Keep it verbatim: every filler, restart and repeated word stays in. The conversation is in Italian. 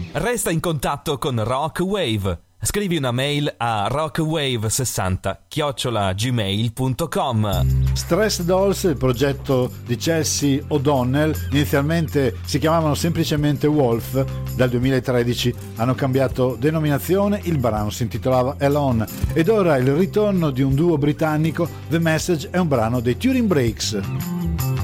Resta in contatto con Rock Wave. Scrivi una mail a rockwave sessanta chiocciola gmail punto com. Stress Dolls, il progetto di Chelsea O'Donnell, inizialmente si chiamavano semplicemente Wolf, dal duemilatredici hanno cambiato denominazione, il brano si intitolava Alone ed ora il ritorno di un duo britannico. The Message è un brano dei Turing Breaks.